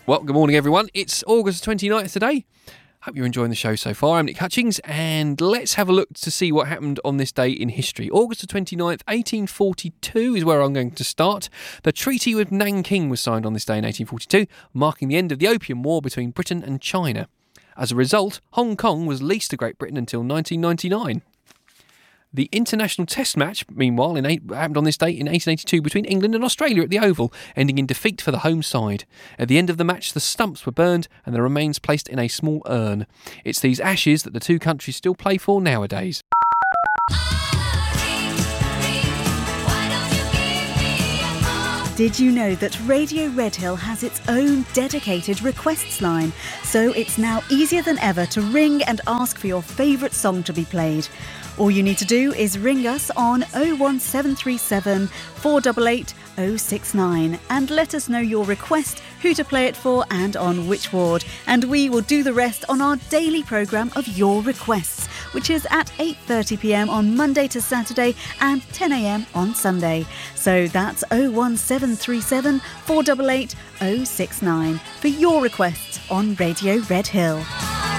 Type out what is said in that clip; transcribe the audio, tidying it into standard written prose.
Well, good morning, everyone. It's August 29th today. Hope you're enjoying the show so far. I'm Nick Hutchings, and let's have a look to see what happened on this day in history. August the 29th, 1842 is where I'm going to start. The Treaty with Nanking was signed on this day in 1842, marking the end of the Opium War between Britain and China. As a result, Hong Kong was leased to Great Britain until 1999. The international test match, meanwhile, happened on this date in 1882 between England and Australia at the Oval, ending in defeat for the home side. At the end of the match, the stumps were burned and the remains placed in a small urn. It's these ashes that the two countries still play for nowadays. Did you know that Radio Redhill has its own dedicated requests line? So it's now easier than ever to ring and ask for your favourite song to be played. All you need to do is ring us on 01737 488 069 and let us know your request, who to play it for and on which ward. And we will do the rest on our daily programme of Your Requests, which is at 8:30pm on Monday to Saturday and 10am on Sunday. So that's 01737 488 069 for your requests on Radio Redhill.